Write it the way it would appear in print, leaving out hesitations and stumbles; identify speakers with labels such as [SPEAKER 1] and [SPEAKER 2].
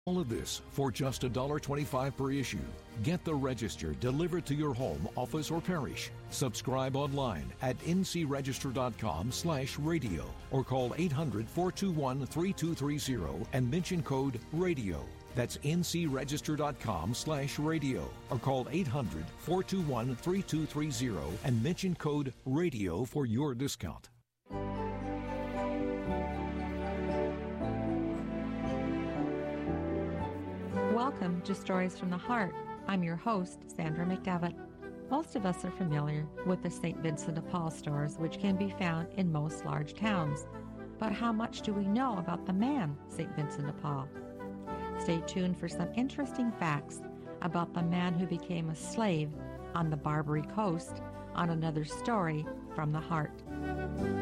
[SPEAKER 1] All of this for just $1.25 per issue. Get the Register delivered to your home, office, or parish. Subscribe online at ncregister.com/radio or call 800-421-3230 and mention code RADIO. That's ncregister.com/radio or call 800-421-3230 and mention code RADIO for your discount.
[SPEAKER 2] Welcome to Stories from the Heart. I'm your host, Sandra McDevitt. Most of us are familiar with the St. Vincent de Paul stores, which can be found in most large towns. But how much do we know about the man, St. Vincent de Paul? Stay tuned for some interesting facts about the man who became a slave on the Barbary Coast on another Story from the Heart.